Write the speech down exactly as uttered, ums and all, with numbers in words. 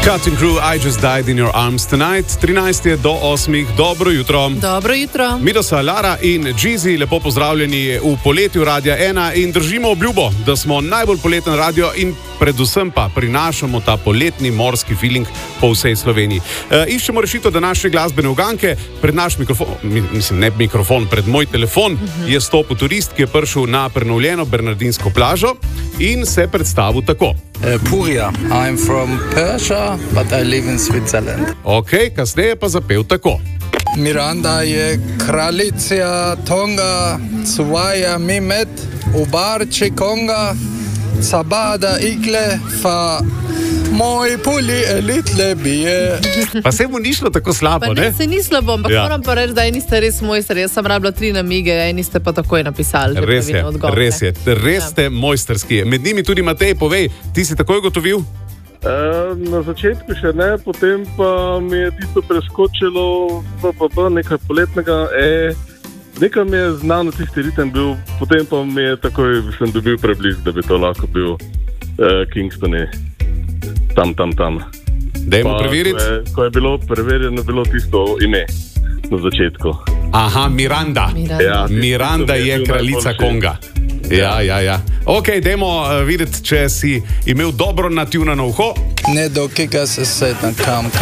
Cutting Crew, I Just Died in Your Arms Tonight. trinajst je do osmih. Dobro jutro. Dobro jutro. Mi so Lara in Jeezy, lepo pozdravljeni v poletju Radia ena in držimo obljubo, da smo najbolj poleten radio in predvsem pa prinašamo ta poletni morski feeling po vsej Sloveniji. E, iščemo rešitev današnje glasbene uganke. Pred naš mikrofon, mislim ne mikrofon, pred moj telefon uh-huh. je stopil turist, ki je prišel na prenovljeno Bernardinsko plažo in se predstavil tako. Uh, Purja, I'm from Persia, but I live in Switzerland. Ok, kasneje pa zapel tako. Miranda je kraljica Tonga, Suvaja Mimet, Ubarče Konga, Sabada Igle, fa moj puli elitle bije. Pa se mu ni šlo tako slabo, pa ne? ne? Se ni slabo, ampak Ja. moram pa reči, da eni ste res mojster. Jaz sem rabila tri namige, eni ste pa takoj napisali. že Res je, pravilne odgovore. res je, res ste mojsterski. Med njimi tudi Matej, povej, ti si takoj gotovil? E, na začetku še ne, potem pa mi je tisto preskočilo, pa, pa, pa nekaj poletnega, e, nekaj mi je znano tisti ritem bil, potem pa mi je takoj, sem dobil preblisk, da bi to lahko bil e, Kingstoni, tam, tam, tam. Dajmo Pa, preveriti. Ko je, ko je bilo preverjeno, bilo tisto ime na začetku. Aha, Miranda. Miranda. Ja, tisto, Miranda ki mi je bil kraljica najboljši. Konga. Ja, ja, ja. Ok, dajmo uh, videti, če si imel dobro nativnano uho. Ne do kega se sedem kam, kam.